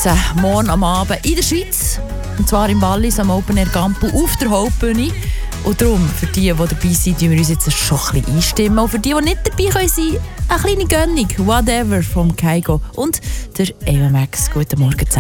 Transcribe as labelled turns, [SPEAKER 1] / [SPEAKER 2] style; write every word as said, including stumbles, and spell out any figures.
[SPEAKER 1] Uhr morgen am Abend in der Schweiz. Und zwar im Wallis am Open Air Campo auf der Hauptbühne. Und darum, für die, die dabei sind, tun wir uns jetzt schon ein bisschen einstimmen. Und für die, die nicht dabei können sein, eine kleine Gönnung. Whatever vom Kaigo und der Eva Max. Guten Morgen zusammen.